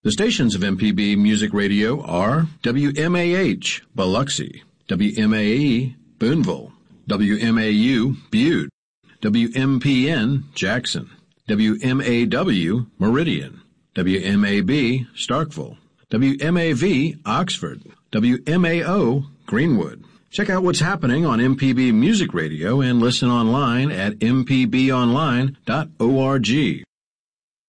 The stations of MPB Music Radio are WMAH, Biloxi, WMAE, Boonville, WMAU, Butte, WMPN, Jackson, WMAW, Meridian, WMAB, Starkville, WMAV, Oxford, WMAO, Greenwood. Check out what's happening on MPB Music Radio and listen online at mpbonline.org.